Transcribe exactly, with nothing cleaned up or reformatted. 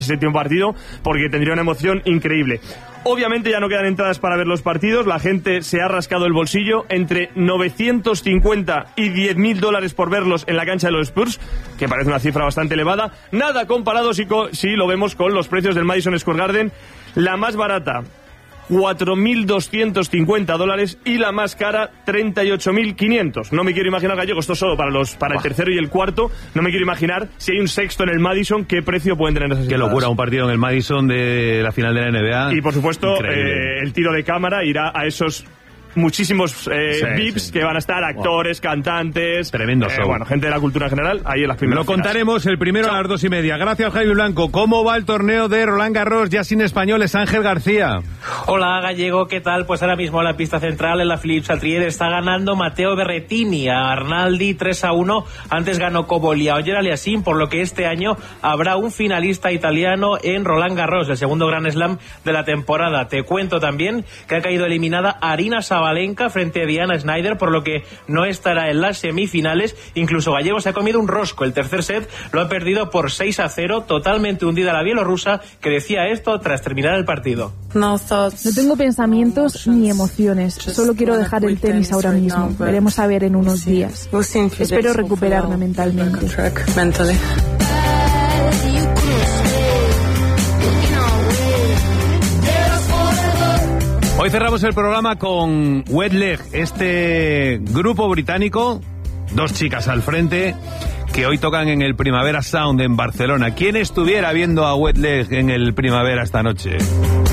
séptimo partido, porque tendría una emoción increíble. Obviamente ya no quedan entradas para ver los partidos, la gente se ha rascado el bolsillo, entre novecientos cincuenta y diez mil dólares por verlos en la cancha de los Spurs, que parece una cifra bastante elevada, nada comparado si, co- si lo vemos con los precios del Madison Square Garden, la más barata cuatro mil doscientos cincuenta dólares y la más cara treinta y ocho mil quinientos. No me quiero imaginar, Gallego, esto solo para los para el tercero y el cuarto, no me quiero imaginar si hay un sexto en el Madison, qué precio pueden tener esas Qué entradas. locura, un partido en el Madison de la final de la N B A. Y por supuesto, Increíble. eh, el tiro de cámara irá a esos muchísimos eh, Sí, V I Ps sí. que van a estar, actores, wow. cantantes, tremendo show. eh, bueno, gente de la cultura en general, ahí en las primeras Lo contaremos el primero Chao. a las dos y media. Gracias, Jaime Blanco. ¿Cómo va el torneo de Roland Garros ya sin españoles? Ángel García. Hola, Gallego, ¿qué tal? Pues ahora mismo en la pista central, en la Philippe Chatrier, está ganando Matteo Berrettini a Arnaldi tres a uno. Antes ganó Cobolli a Oyer Aliassime, por lo que este año habrá un finalista italiano en Roland Garros, el segundo Grand Slam de la temporada. Te cuento también que ha caído eliminada Arina Sabalenka frente a Diana Schneider, por lo que no estará en las semifinales. Incluso Gallego se ha comido un rosco. El tercer set lo ha perdido por seis a cero, totalmente hundida la bielorrusa, que decía esto tras terminar el partido. No tengo pensamientos ni emociones, solo quiero dejar el tenis ahora mismo. Veremos a ver en unos días. Espero recuperarme mentalmente. Hoy cerramos el programa con Wet Leg, este grupo británico, dos chicas al frente, que hoy tocan en el Primavera Sound en Barcelona. ¿Quién estuviera viendo a Wet Leg en el Primavera esta noche?